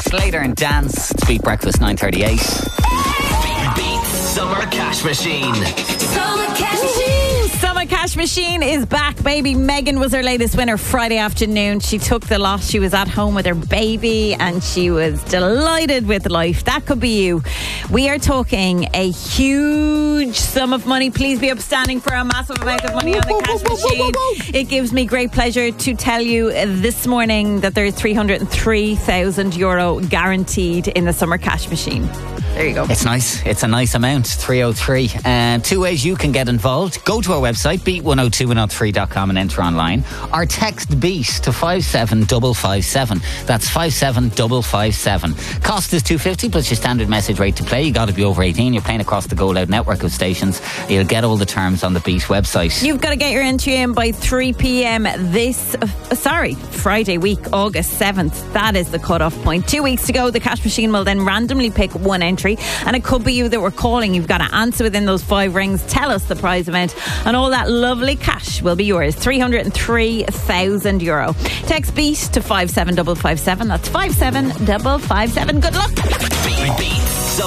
Slater and Dance. It's Beat Breakfast 9:38. Beat Summer Cash Machine. Summer Cash Machine. Summer Cash Machine is back, baby. Megan was our latest winner Friday afternoon. She took the loss. She was at home with her baby and she was delighted with life. That could be you. We are talking a huge sum of money. Please be upstanding for a massive amount of money on the cash machine. It gives me great pleasure to tell you this morning that there is €303,000 guaranteed in the Summer Cash Machine. There you go. It's nice. It's a nice amount, 303. Two ways you can get involved. Go to our website, beat102103.com, and enter online. Or text BEAT to 57557. That's 57557. Cost is $2.50 plus your standard message rate to play. You got to be over 18. You're playing across the Go Loud network of stations. You'll get all the terms on the BEAT website. You've got to get your entry in by 3 p.m. Friday week, August 7th. That is the cut-off point. 2 weeks to go. The cash machine will then randomly pick one entry, and it could be you that we're calling. You've got to answer within those 5 rings. Tell us the prize amount, and all that lovely cash will be yours. €303,000. Text BEAT to 57557. That's 57557. Good luck. Beat